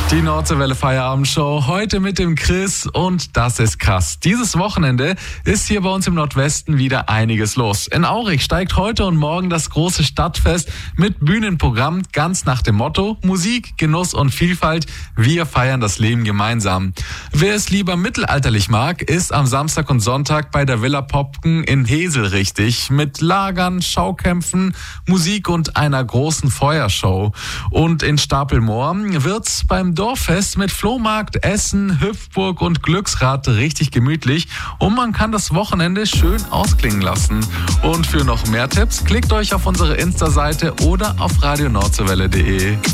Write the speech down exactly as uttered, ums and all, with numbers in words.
Die Nordseewelle Feierabendshow, heute mit dem Chris und das ist krass. Dieses Wochenende ist hier bei uns im Nordwesten wieder einiges los. In Aurich steigt heute und morgen das große Stadtfest mit Bühnenprogramm ganz nach dem Motto Musik, Genuss und Vielfalt. Wir feiern das Leben gemeinsam. Wer es lieber mittelalterlich mag, ist am Samstag und Sonntag bei der Villa Popken in Hesel richtig. Mit Lagern, Schaukämpfen, Musik und einer großen Feuershow. Und in Stapelmoor wird's beim Dorffest mit Flohmarkt, Essen, Hüpfburg und Glücksrad richtig gemütlich und man kann das Wochenende schön ausklingen lassen. Und für noch mehr Tipps klickt euch auf unsere Insta-Seite oder auf radio nordseewelle punkt de.